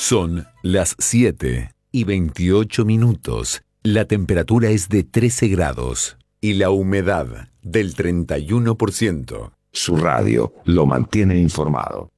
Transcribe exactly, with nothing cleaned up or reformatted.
Son las siete y veintiocho minutos. La temperatura es de trece grados y la humedad del treinta y uno por ciento. Su radio lo mantiene informado.